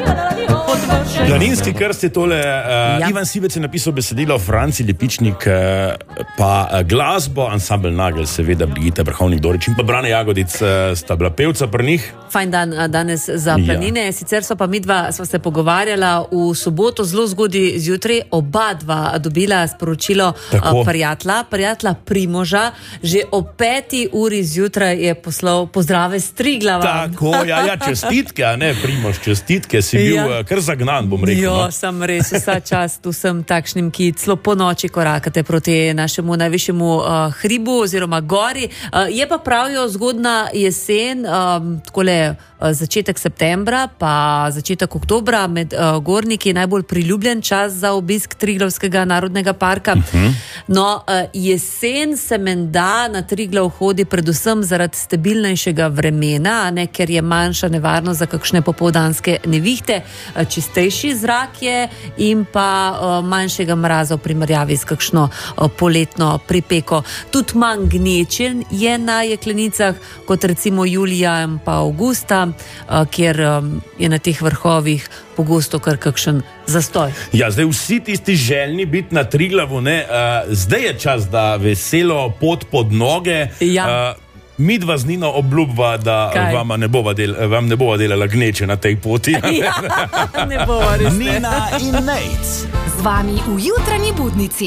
Planinski krst je tole, Ivan Sivec je napisal besedilo, Franci Lepičnik pa glasbo, ansambel Nagel, seveda Brigita Vrhovnik Dorič in pa Brane Jagodic sta bila pevca pri njih. Fajn dan danes za planine, sicer so pa midva sva se pogovarjala v soboto zelo zgodaj zjutraj, oba dva dobila sporočilo prijatelja Primoža, že o 5. uri zjutraj je poslal pozdrave s Triglava. Tako, ja, čestitke, a ne Primož, čestitke, si bil kar zagnan, bom rekel. Jo, sem res vsa čast vsem takšnim, ki celo po noči korakate proti našemu najvišjemu hribu oziroma gori. Je pa pravijo zgodna jesen, takole začetek septembra pa začetek oktobra med gorniki najbolj priljubljen čas za obisk Triglavskega narodnega parka. No, jesen se menda na Triglav hodi predvsem zaradi stabilnejšega vremena, ne, ker je manjša nevarnost za kakšne popoldanske nevihte, čistejši zrak je in pa manjšega mraza v primerjavi s kakšno poletno pripeko. Tudi manj gnečen je na jeklenicah kot recimo julija in pa avgusta, kjer je na teh vrhovih pogosto kar kakšen zastoj. Ja, zdaj vsi tisti željni biti na Triglavu, ne, zdaj je čas, da veselo pot pod noge. Ja. Midva z Nino obljubva, da vam ne bova delala gneče na tej poti. Ja, ne bova res. Nina in Nejc. Z vami v Jutranji budnici.